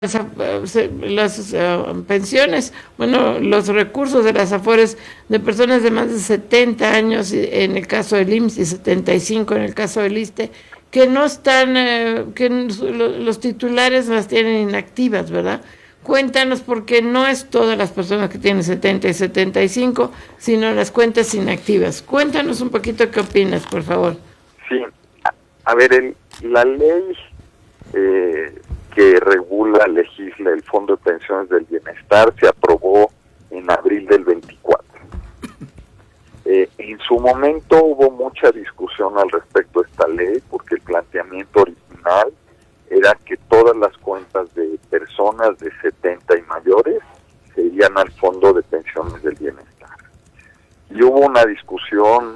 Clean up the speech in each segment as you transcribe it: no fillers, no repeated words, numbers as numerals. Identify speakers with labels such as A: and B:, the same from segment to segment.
A: las pensiones, bueno, los recursos de las AFORES de personas de más de 70 años en el caso del IMSS y 75 en el caso del ISSSTE, que no están, los titulares las tienen inactivas, ¿verdad? Cuéntanos, porque no es todas las personas que tienen 70 y 75, sino las cuentas inactivas. Cuéntanos un poquito qué opinas, por favor.
B: Sí, a ver, la ley que regula, legisla el Fondo de Pensiones del Bienestar se aprobó en abril del 24. En su momento hubo mucha discusión al respecto de esta ley, porque el planteamiento original era que todas las cuentas de personas de 70 y mayores se irían al Fondo de Pensiones del Bienestar. Y hubo una discusión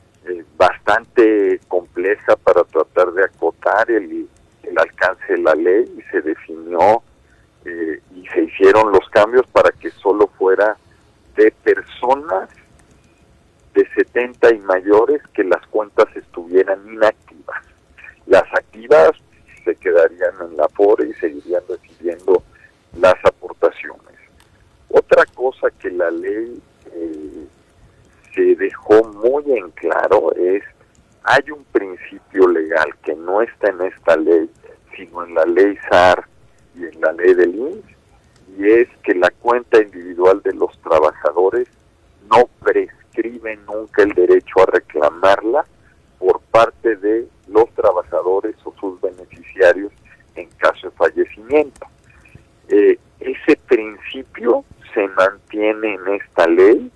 B: bastante compleja para tratar de acotar el alcance de la ley, y se definió y se hicieron los cambios para que solo fuera de personas de 70 y mayores que las cuentas estuvieran inactivas. Las activas se quedarían en la AFORE y seguirían recibiendo las aportaciones. Otra cosa que la ley se dejó muy en claro es: hay un principio legal que no está en esta ley, sino en la ley SAR y en la ley del IMSS, y es que la cuenta individual de los trabajadores no prescribe nunca el derecho a reclamarla por parte de los trabajadores o sus beneficiarios en caso de fallecimiento. Ese principio se mantiene en esta ley,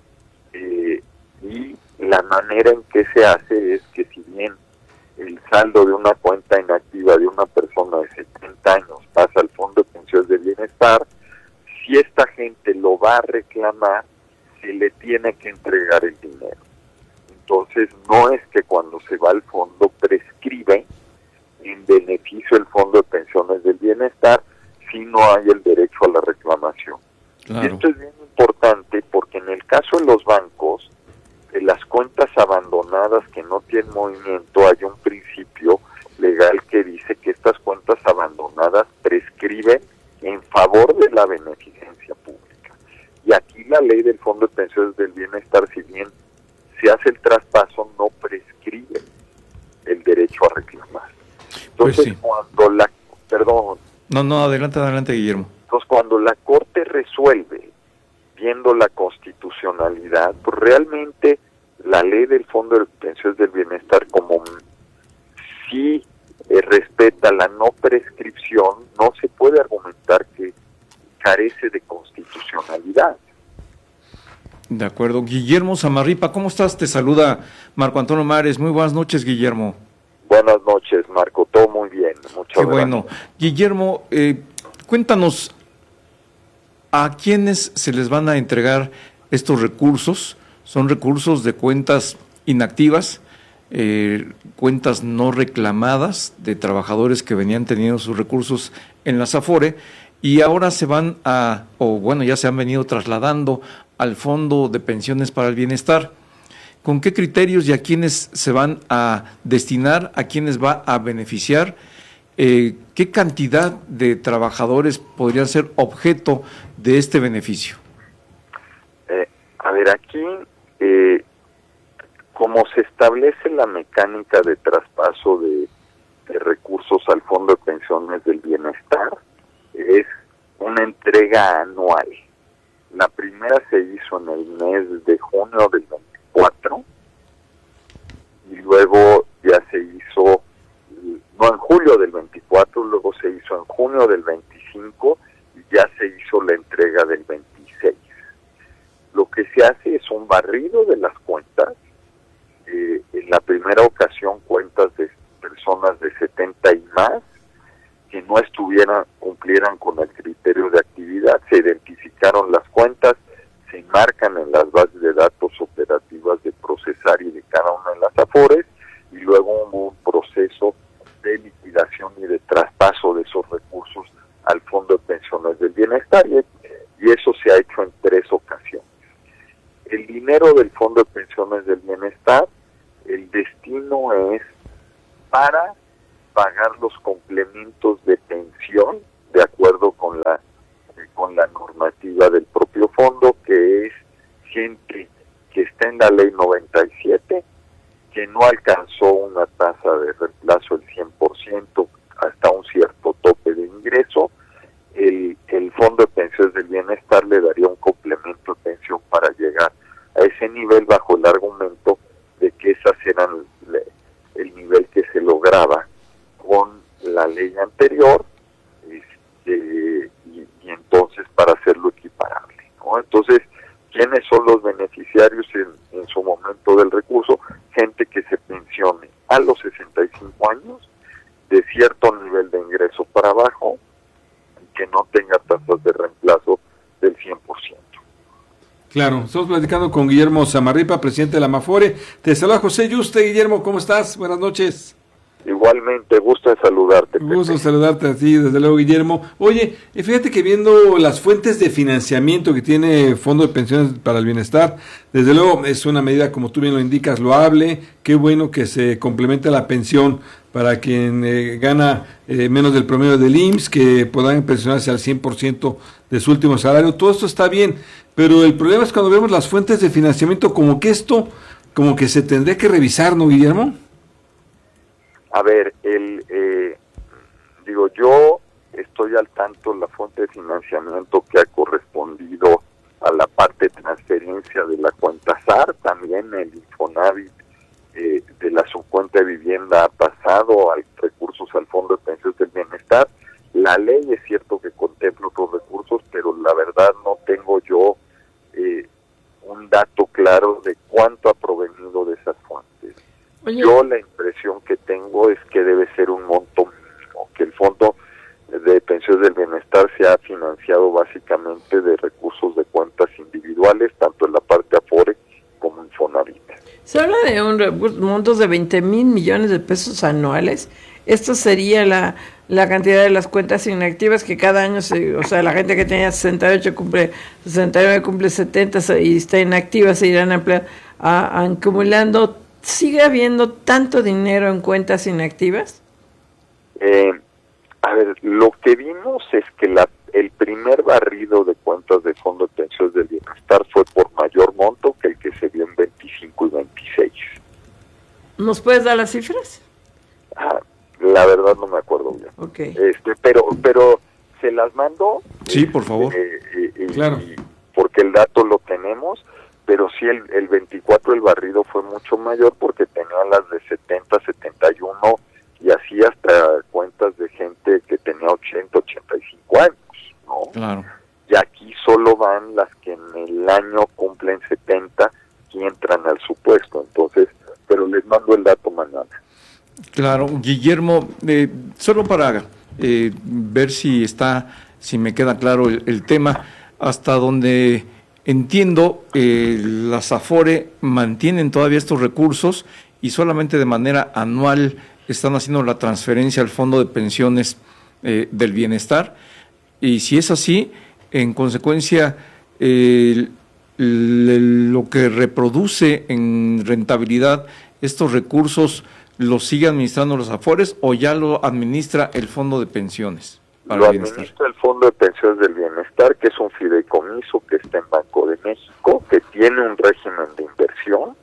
B: y la manera en que se hace es que, si bien el saldo de una cuenta inactiva de una persona de 70 años pasa al Fondo de Pensiones de Bienestar, si esta gente lo va a reclamar, se le tiene que entregar el dinero. Entonces, no es que cuando se va al fondo prescribe en beneficio del Fondo de Pensiones del Bienestar, si no hay el derecho a la reclamación. Claro. Y esto es bien importante, porque en el caso de los bancos, de las cuentas abandonadas que no tienen movimiento, hay un principio legal que dice que estas cuentas abandonadas prescriben en favor de la beneficencia pública. Y aquí la ley del Fondo de Pensiones del Bienestar, si bien se hace el traspaso, no prescribe el derecho a reclamar. Entonces, pues sí, cuando la... Perdón.
C: No, adelante, Guillermo.
B: Entonces, cuando la Corte resuelve, viendo la constitucionalidad, pues realmente la ley del Fondo de Pensiones del Bienestar, como sí respeta la no prescripción, no se puede argumentar que carece de constitucionalidad.
C: De acuerdo. Guillermo Zamarripa, ¿cómo estás? Te saluda Marco Antonio Mares. Muy buenas noches, Guillermo.
B: Buenas noches, Marco. Todo muy bien. Muchas gracias.
C: Bueno. Guillermo, cuéntanos, ¿a quiénes se les van a entregar estos recursos? Son recursos de cuentas inactivas, cuentas no reclamadas de trabajadores que venían teniendo sus recursos en la SAFORE y ahora se van ya se han venido trasladando al Fondo de Pensiones para el Bienestar. ¿Con qué criterios y a quiénes se van a destinar, a quiénes va a beneficiar? ¿Qué cantidad de trabajadores podrían ser objeto de este beneficio?
B: A ver, aquí, como se establece la mecánica de traspaso de recursos al Fondo de Pensiones del Bienestar, es una entrega anual. La primera se hizo en el mes de junio del 24, y luego ya se hizo, no, en julio del 24, luego se hizo en junio del 25, y ya se hizo la entrega del 26. Lo que se hace es un barrido de las cuentas. En la primera ocasión, cuentas de personas de 70 y más que no cumplieran con el criterio de actividad, se identificaron las cuentas, se marcan en las bases de datos operativas de Procesar y de cada una de las AFORES, y luego hubo un proceso de liquidación y de traspaso de esos recursos al Fondo de Pensiones del Bienestar, y eso se ha hecho en 3 ocasiones. El dinero del Fondo de Pensiones del Bienestar, el destino es para pagar los complementos de pensión de acuerdo con la normativa del propio fondo, que es gente que está en la ley 97, que no alcanzó una tasa de reemplazo del 100% hasta un cierto tope de ingreso. El Fondo de Pensiones del Bienestar le daría un complemento de pensión para llegar a ese nivel, bajo el argumento de que esas eran el nivel que se lograba con la ley anterior, y entonces para hacerlo equiparable, ¿no? Entonces, ¿quiénes son los beneficiarios en su momento del recurso? Gente que se pensione a los 65 años, de cierto nivel de ingreso para abajo, y que no tenga tasas de reemplazo del 100%.
D: Claro, estamos platicando con Guillermo Zamarripa, presidente de la Amafore. Te saluda José Yuste. Guillermo, ¿cómo estás? Buenas noches.
B: Igualmente, gusto en saludarte.
D: Gusto en saludarte a ti, desde luego, Guillermo. Oye, fíjate que viendo las fuentes de financiamiento que tiene Fondo de Pensiones para el Bienestar, desde luego es una medida, como tú bien lo indicas, loable. Qué bueno que se complemente la pensión para quien gana menos del promedio del IMSS, que puedan pensionarse al 100% de su último salario. Todo esto está bien, pero el problema es cuando vemos las fuentes de financiamiento, como que esto, como que se tendría que revisar, ¿no, Guillermo?
B: A ver, yo estoy al tanto de la fuente de financiamiento que ha correspondido a la parte de transferencia de la cuenta SAR, también el Infonavit de la subcuenta de vivienda ha pasado a recursos al Fondo de Pensiones del Bienestar. La ley es cierto que contempla otros recursos, pero la verdad no tengo yo un dato claro de cuánto ha provenido de esas fuentes. Oye. Yo la impresión que tengo es que debe ser un monto mínimo, que el Fondo de Pensiones del Bienestar se ha financiado básicamente de recursos de cuentas individuales, tanto en la parte Afore como en Infonavit.
A: Se habla de montos de 20,000 millones de pesos anuales. Esto sería la cantidad de las cuentas inactivas que cada año, la gente que tenía 68 cumple 69, cumple 70 y está inactiva, se irán acumulando. ¿Sigue habiendo tanto dinero en cuentas inactivas?
B: Lo que vimos es que el primer barrido de cuentas de Fondo de Pensiones del Bienestar fue por mayor monto que el que se vio en 25 y 26.
A: ¿Nos puedes dar las cifras?
B: La verdad no me acuerdo bien.
A: Okay.
B: Pero se las mando.
C: Sí, por favor.
D: Claro.
B: Porque el dato lo tenemos, pero sí el 24 el barrido fue mucho mayor porque tenía las de 70, 71 y así hasta cuentas de gente que tenía 80, 85 años, ¿no?
C: Claro.
B: Y aquí solo van las que en el año cumplen 70 y entran al supuesto. Entonces, pero les mando el dato mañana.
C: Claro, Guillermo, solo para ver si me queda claro el tema, hasta donde entiendo, las Afore mantienen todavía estos recursos y solamente de manera anual están haciendo la transferencia al Fondo de Pensiones del Bienestar, y si es así, en consecuencia, lo que reproduce en rentabilidad estos recursos, ¿los sigue administrando los Afores o ya lo administra el Fondo de Pensiones?
B: Lo administra el Fondo de Pensiones del Bienestar, que es un fideicomiso que está en Banco de México, que tiene un régimen de inversión,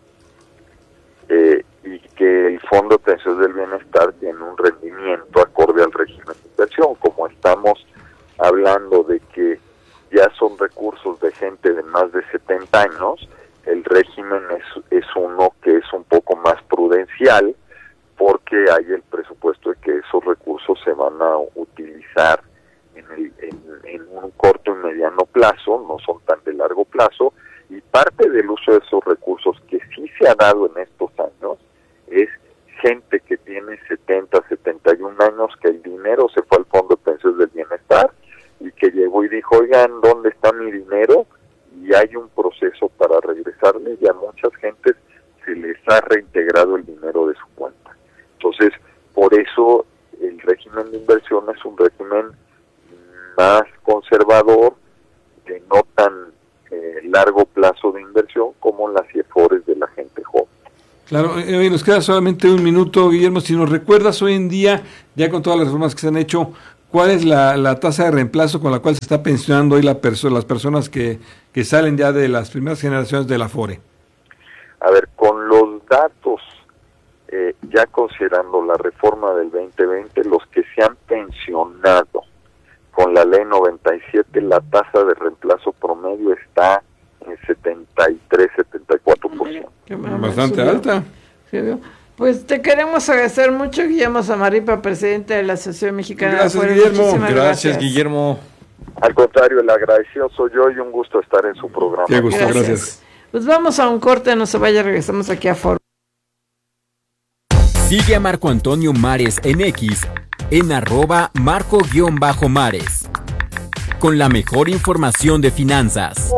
B: y que el Fondo de Pensiones del Bienestar tiene un rendimiento acorde al régimen de inversión. Como estamos hablando de que ya son recursos de gente de más de 70 años, el régimen es uno que es un poco más prudencial, porque hay el presupuesto de que esos recursos se van a utilizar en un corto y mediano plazo, no son tan de largo plazo, y parte del uso de esos recursos que sí se ha dado en estos años es gente que tiene 70, 71 años, que el dinero se fue al Fondo de Pensiones del Bienestar y que llegó y dijo, oigan, ¿dónde está mi dinero? Y hay un proceso para regresarle, y a muchas gentes se les ha reintegrado el dinero de su cuenta. Entonces, por eso el régimen de inversión es un régimen más conservador, de no tan largo plazo de inversión como las IEFORES de la gente joven.
D: Claro, nos queda solamente un minuto, Guillermo. Si nos recuerdas hoy en día, ya con todas las reformas que se han hecho, ¿cuál es la tasa de reemplazo con la cual se está pensionando hoy las personas que salen ya de las primeras generaciones de la Afore?
B: A ver, con los datos, ya considerando la reforma del 2020, los que se han pensionado con la ley 97, la tasa de reemplazo promedio está en 73-74%.
D: Bastante alta.
A: Pues te queremos agradecer mucho, Guillermo Zamarripa, presidente de la Asociación Mexicana
D: Gracias,
A: de Afores.
D: Guillermo.
A: Muchísimas
C: Gracias, Guillermo.
B: Al contrario, el agradecido soy yo y un gusto estar en su programa.
D: Qué gusto, gracias.
A: Pues vamos a un corte, no se vaya, regresamos aquí a Fórmula.
E: Sigue a Marco Antonio Mares en X, en @Marco_Mares, con la mejor información de finanzas.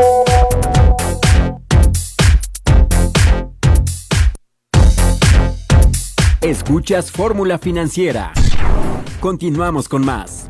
E: Escuchas Fórmula Financiera. Continuamos con más.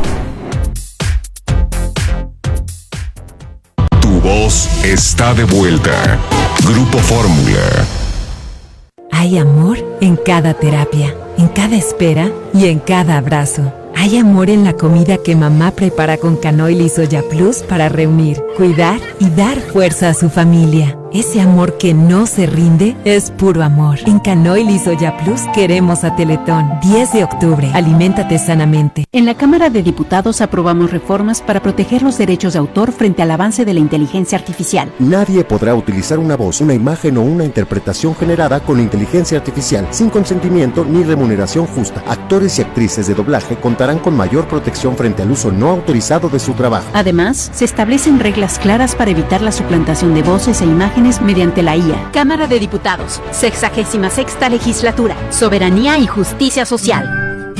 F: Tu voz está de vuelta. Grupo Fórmula.
G: Hay amor en cada terapia, en cada espera y en cada abrazo. Hay amor en la comida que mamá prepara con canoil y soya plus para reunir, cuidar y dar fuerza a su familia. Ese amor que no se rinde es puro amor. En Canoil y Soya Plus queremos a Teletón. 10 de octubre. Aliméntate sanamente.
H: En la Cámara de Diputados aprobamos reformas para proteger los derechos de autor frente al avance de la inteligencia artificial.
I: Nadie podrá utilizar una voz, una imagen o una interpretación generada con inteligencia artificial sin consentimiento ni remuneración justa. Actores y actrices de doblaje contarán con mayor protección frente al uso no autorizado de su trabajo.
H: Además, se establecen reglas claras para evitar la suplantación de voces e imágenes mediante la IA. Cámara de Diputados, 66ª Legislatura, Soberanía y Justicia Social.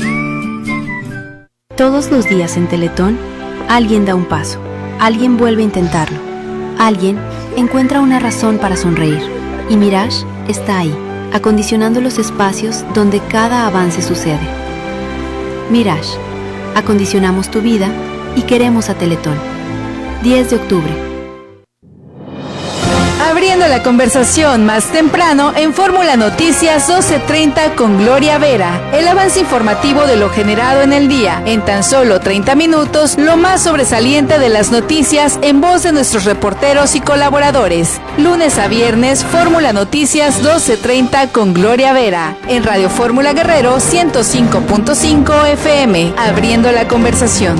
H: Todos los días en Teletón, alguien da un paso, alguien vuelve a intentarlo, alguien encuentra una razón para sonreír. Y Mirage está ahí, acondicionando los espacios donde cada avance sucede. Mirage, acondicionamos tu vida y queremos a Teletón. 10 de octubre.
J: Abriendo la conversación más temprano en Fórmula Noticias 12:30 con Gloria Vera. El avance informativo de lo generado en el día. En tan solo 30 minutos, lo más sobresaliente de las noticias en voz de nuestros reporteros y colaboradores. Lunes a viernes, Fórmula Noticias 12:30 con Gloria Vera. En Radio Fórmula Guerrero 105.5 FM. Abriendo la conversación.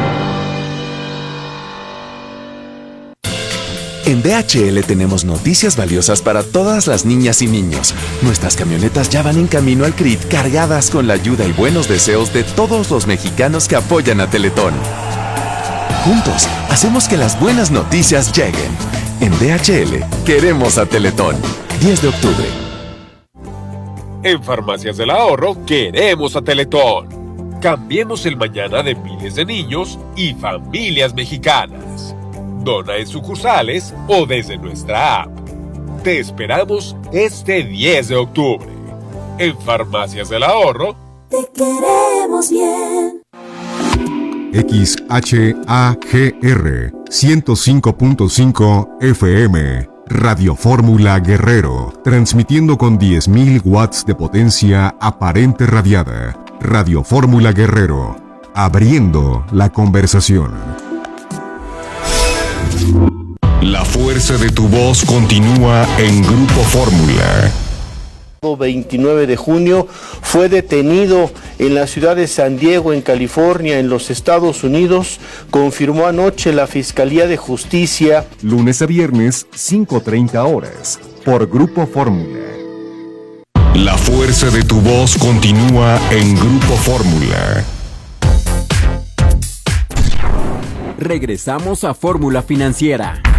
K: En DHL tenemos noticias valiosas para todas las niñas y niños. Nuestras camionetas ya van en camino al CRIT cargadas con la ayuda y buenos deseos de todos los mexicanos que apoyan a Teletón. Juntos, hacemos que las buenas noticias lleguen. En DHL, queremos a Teletón. 10 de octubre.
L: En Farmacias del Ahorro, queremos a Teletón. Cambiemos el mañana de miles de niños y familias mexicanas. Dona en sucursales o desde nuestra app. Te esperamos este 10 de octubre. En Farmacias del Ahorro.
M: Te queremos bien.
F: XHAGR 105.5 FM. Radio Fórmula Guerrero. Transmitiendo con 10.000 watts de potencia aparente radiada. Radio Fórmula Guerrero. Abriendo la conversación. La fuerza de tu voz continúa en Grupo Fórmula.
N: 29 de junio fue detenido en la ciudad de San Diego, en California, en los Estados Unidos, confirmó anoche la Fiscalía de Justicia.
F: Lunes a viernes, 5:30 horas, por Grupo Fórmula. La fuerza de tu voz continúa en Grupo Fórmula.
E: Regresamos a Fórmula Financiera.